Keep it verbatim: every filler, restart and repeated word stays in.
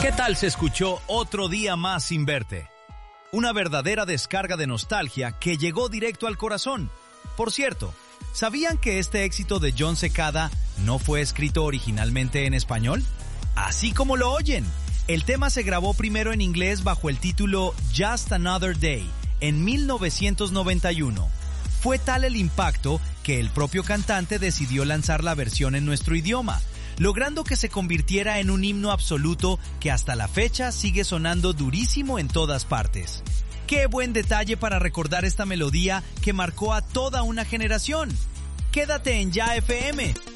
¿Qué tal se escuchó Otro Día Más Sin Verte? Una verdadera descarga de nostalgia que llegó directo al corazón. Por cierto, ¿sabían que este éxito de Jon Secada no fue escrito originalmente en español? Así como lo oyen, el tema se grabó primero en inglés bajo el título Just Another Day en mil novecientos noventa y uno. Fue tal el impacto que el propio cantante decidió lanzar la versión en nuestro idioma, logrando que se convirtiera en un himno absoluto que hasta la fecha sigue sonando durísimo en todas partes. ¡Qué buen detalle para recordar esta melodía que marcó a toda una generación! Quédate en Ya F M,